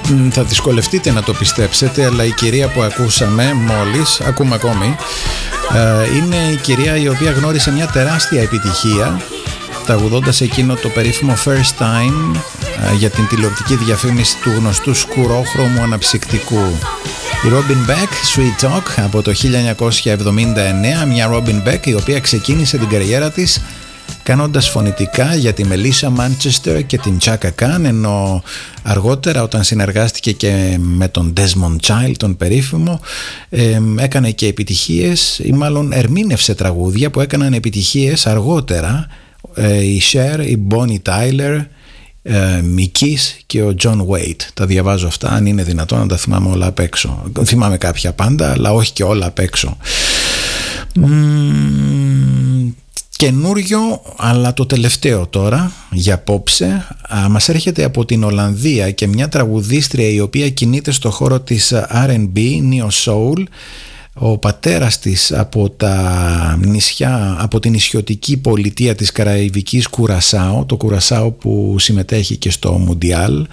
Θα δυσκολευτείτε να το πιστέψετε, αλλά η κυρία που ακούσαμε μόλις, ακούμε ακόμη, είναι η κυρία η οποία γνώρισε μια τεράστια επιτυχία τραγουδώντας εκείνο το περίφημο First Time για την τηλεοπτική διαφήμιση του γνωστού σκουρόχρωμου αναψυκτικού. Η Robin Beck, Sweet Talk, από το 1979, μια Robin Beck η οποία ξεκίνησε την καριέρα της κάνοντας φωνητικά για τη Melissa Manchester και την Chaka Khan, ενώ αργότερα όταν συνεργάστηκε και με τον Desmond Child, τον περίφημο, έκανε και επιτυχίες, ή μάλλον ερμήνευσε τραγούδια που έκαναν επιτυχίες αργότερα, η Cher, η Bonnie Tyler, η Kiss και ο John Waite. Τα διαβάζω αυτά, αν είναι δυνατόν να τα θυμάμαι όλα απ' έξω. Θυμάμαι κάποια πάντα, αλλά όχι και όλα απ' έξω. Καινούριο, αλλά το τελευταίο τώρα για απόψε, μας έρχεται από την Ολλανδία και μια τραγουδίστρια η οποία κινείται στο χώρο της R&B, Neo Soul. Ο πατέρας της από τα νησιά, από την νησιωτική πολιτεία της Καραϊβικής Κουρασάο, το Κουρασάο που συμμετέχει και στο Μουντιάλ.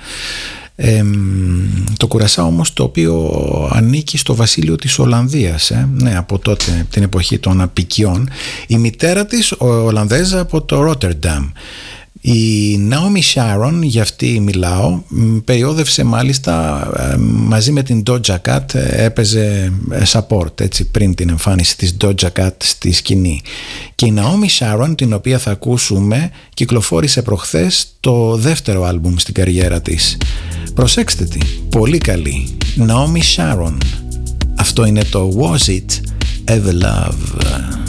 Το Κουρασάο όμως το οποίο ανήκει στο βασίλειο της Ολλανδίας, ναι, από τότε, την εποχή των απικιών. Η μητέρα της Ολλανδέζα από το Ρότερνταμ. Η Naomi Sharon, για αυτή μιλάω, περιόδευσε μάλιστα μαζί με την Doja Cat, έπαιζε support έτσι, πριν την εμφάνιση της Doja Cat στη σκηνή. Και η Naomi Sharon, την οποία θα ακούσουμε, κυκλοφόρησε προχθές το δεύτερο άλμπουμ στην καριέρα της. Προσέξτε τη, πολύ καλή. Naomi Sharon. Αυτό είναι το Was It Ever Love.